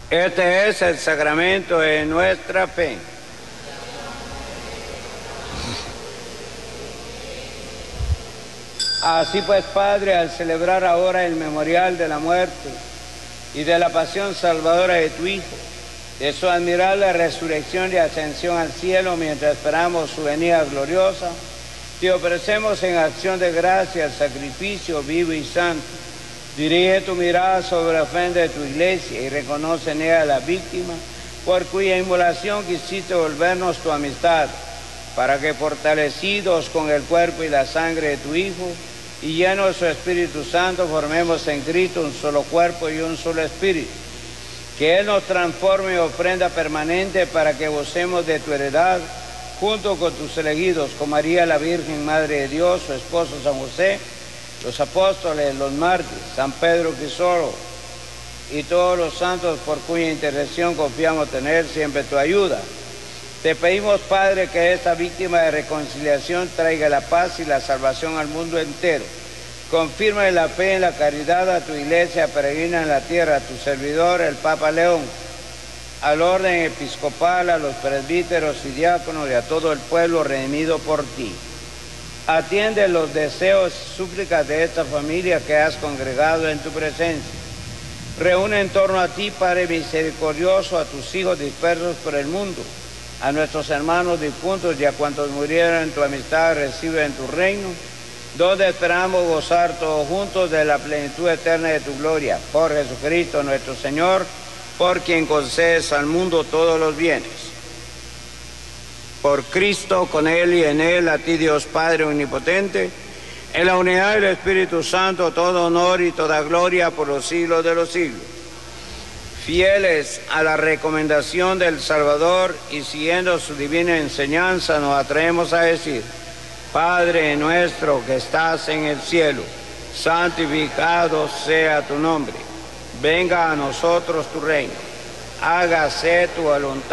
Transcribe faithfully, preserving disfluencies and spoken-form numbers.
Este es el sacramento de nuestra fe. Así pues, Padre, al celebrar ahora el memorial de la muerte y de la pasión salvadora de tu Hijo, de su admirable resurrección y ascensión al cielo mientras esperamos su venida gloriosa, te ofrecemos en acción de gracia el sacrificio vivo y santo. Dirige tu mirada sobre la ofrenda de tu iglesia y reconoce en ella a la víctima por cuya inmolación quisiste volvernos tu amistad, para que fortalecidos con el cuerpo y la sangre de tu Hijo y llenos de su Espíritu Santo formemos en Cristo un solo cuerpo y un solo espíritu. Que Él nos transforme en ofrenda permanente para que gocemos de tu heredad junto con tus elegidos, con María la Virgen, Madre de Dios, su esposo San José, los apóstoles, los mártires, San Pedro Crisólogo y todos los santos por cuya intercesión confiamos tener siempre tu ayuda. Te pedimos, Padre, que esta víctima de reconciliación traiga la paz y la salvación al mundo entero. Confirma en la fe y en la caridad a tu iglesia peregrina en la tierra, a tu servidor, el Papa León, al orden episcopal, a los presbíteros y diáconos y a todo el pueblo redimido por ti. Atiende los deseos y súplicas de esta familia que has congregado en tu presencia. Reúne en torno a ti, Padre misericordioso, a tus hijos dispersos por el mundo, a nuestros hermanos difuntos y a cuantos murieron en tu amistad, recibe en tu reino, donde esperamos gozar todos juntos de la plenitud eterna de tu gloria. Por Jesucristo nuestro Señor, por quien concedes al mundo todos los bienes. Por Cristo, con Él y en Él, a ti Dios Padre omnipotente, en la unidad del Espíritu Santo, todo honor y toda gloria por los siglos de los siglos. Fieles a la recomendación del Salvador y siguiendo su divina enseñanza, nos atrevemos a decir: Padre nuestro que estás en el cielo, santificado sea tu nombre. Venga a nosotros tu reino. Hágase tu voluntad